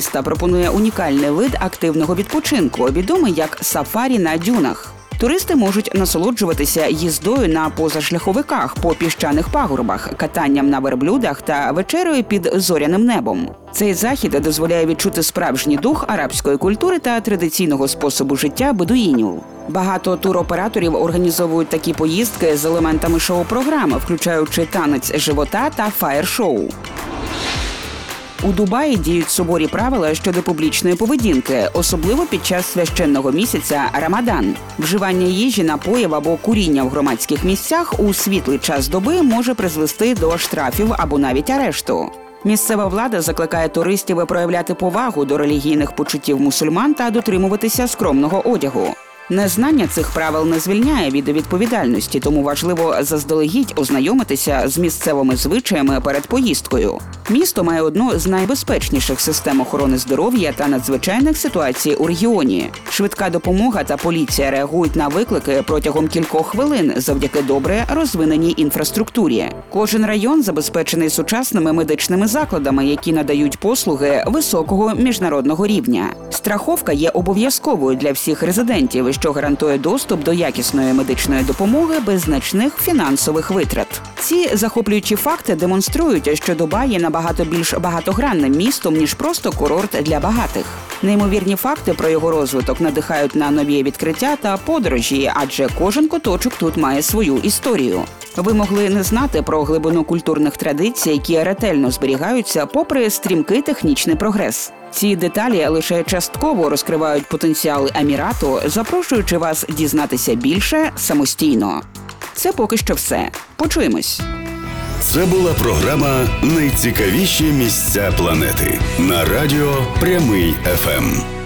міста пропонує унікальний вид активного відпочинку, відомий як сафарі на дюнах. Туристи можуть насолоджуватися їздою на позашляховиках по піщаних пагорбах, катанням на верблюдах та вечерею під зоряним небом. Цей захід дозволяє відчути справжній дух арабської культури та традиційного способу життя бедуїнів. Багато туроператорів організовують такі поїздки з елементами шоу-програми, включаючи танець живота та фаєр-шоу. У Дубаї діють суворі правила щодо публічної поведінки, особливо під час священного місяця Рамадан. Вживання їжі, напоїв або куріння в громадських місцях у світлий час доби може призвести до штрафів або навіть арешту. Місцева влада закликає туристів проявляти повагу до релігійних почуттів мусульман та дотримуватися скромного одягу. Незнання цих правил не звільняє від відповідальності, тому важливо заздалегідь ознайомитися з місцевими звичаями перед поїздкою. Місто має одну з найбезпечніших систем охорони здоров'я та надзвичайних ситуацій у регіоні. Швидка допомога та поліція реагують на виклики протягом кількох хвилин завдяки добре розвиненій інфраструктурі. Кожен район забезпечений сучасними медичними закладами, які надають послуги високого міжнародного рівня. Страховка є обов'язковою для всіх резидентів, що гарантує доступ до якісної медичної допомоги без значних фінансових витрат. Ці захоплюючі факти демонструють, що Дубай є набагато більш багатогранним містом, ніж просто курорт для багатих. Неймовірні факти про його розвиток надихають на нові відкриття та подорожі, адже кожен куточок тут має свою історію. Ви могли не знати про глибину культурних традицій, які ретельно зберігаються попри стрімкий технічний прогрес. Ці деталі лише частково розкривають потенціал Емірату, запрошуючи вас дізнатися більше самостійно. Це поки що все. Почуємось. Це була програма «Найцікавіші місця планети» на радіо Прямий ФМ.